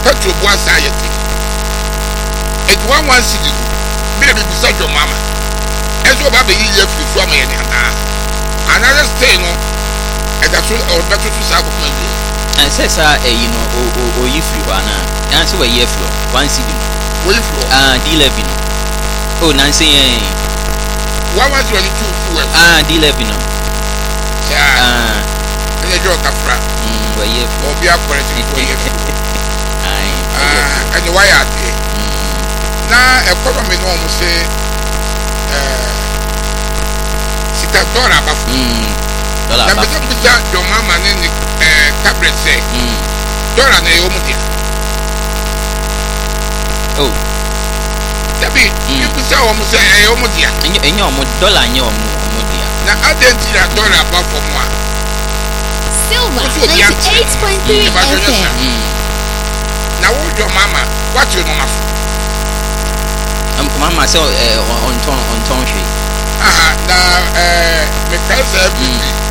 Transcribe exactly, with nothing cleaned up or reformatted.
petrol bu asayete it one one city me be beside your mama ezo ba be yi free so am ye ni ana another stay no e da so o da to sa ko ma bi and say sa eh you know o o o yi free wa na na say we ye free one city we free ah D eleven oh na say eh one one twenty-two fuel ah D eleven no ah e jo ka fra mm we ye free obi akwere ti ko ye free ai ah and why are they na economy no mo say eh sika dollar ba mm dollar ba na be be ja do mama ne ni eh cabinet say mm dollar na yo mo dia oh dabi you be say o mo say eh yo mo dia enyo enyo mo dollar enyo mo mo dia na identity na dollar ba for mo Silver ninety-eight point three F M. na wo do mama what you no ma um mama say eh on ton on ton hwe ah na eh me ka say